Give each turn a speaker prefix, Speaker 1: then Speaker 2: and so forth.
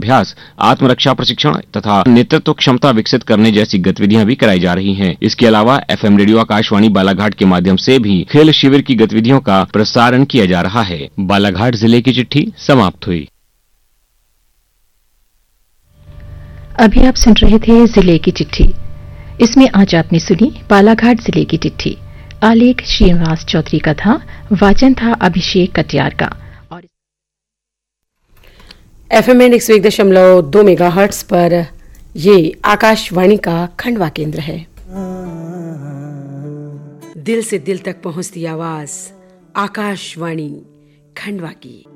Speaker 1: अभ्यास, आत्मरक्षा प्रशिक्षण तथा नेतृत्व क्षमता विकसित करने जैसी गतिविधियां भी कराई जा रही हैं। इसके अलावा FM रेडियो आकाशवाणी बालाघाट के माध्यम से भी खेल शिविर की गतिविधियों का प्रसारण किया जा रहा है। बालाघाट जिले की चिट्ठी समाप्त हुई।
Speaker 2: अभी आप सुन रहे थे जिले की चिट्ठी। इसमें आज आपने सुनी बालाघाट जिले की चिट्ठी। आलेख श्रीनिवास चौधरी का था, वाचन था अभिषेक कटियार का। और
Speaker 3: FM 101.2 मेगाहर्ट्ज पर ये आकाशवाणी का खंडवा केंद्र है। दिल से दिल तक पहुंचती आवाज, आकाशवाणी खंडवा की।